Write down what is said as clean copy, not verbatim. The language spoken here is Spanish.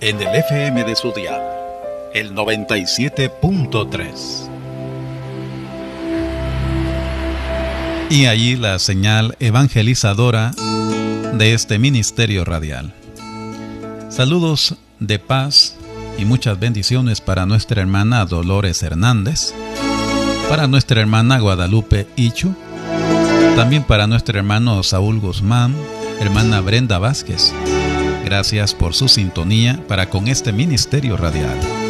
en el FM de su dial, el 97.3. Y allí la señal evangelizadora de este ministerio radial. Saludos de paz y muchas bendiciones para nuestra hermana Dolores Hernández, para nuestra hermana Guadalupe Ichu, también para nuestro hermano Saúl Guzmán, hermana Brenda Vázquez. Gracias por su sintonía para con este ministerio radial.